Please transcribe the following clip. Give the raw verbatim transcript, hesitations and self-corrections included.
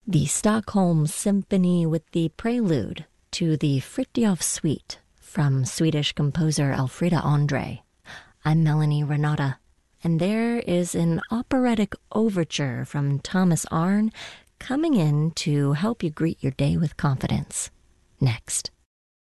The Stockholm Symphony with the prelude to the Fritjof Suite from Swedish composer Elfrida Andre. I'm Melanie Renata, and there is an operatic overture from Thomas Arne coming in to help you greet your day with confidence. Next.